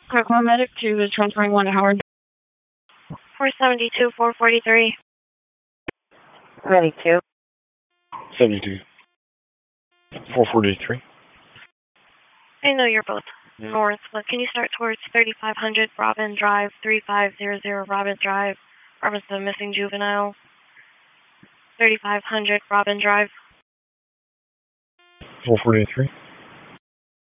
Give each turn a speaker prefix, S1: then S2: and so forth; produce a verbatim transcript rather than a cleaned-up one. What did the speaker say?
S1: Kirkland Medic to transferring one to Howard.
S2: four seventy-two, four forty-three.
S1: Ready two.
S3: seventy-two. four forty-three.
S2: I know you're both north, but can you start towards thirty-five hundred Robin Drive, three five zero zero Robin Drive, reference to missing juvenile. thirty-five hundred Robin Drive.
S3: four forty-three.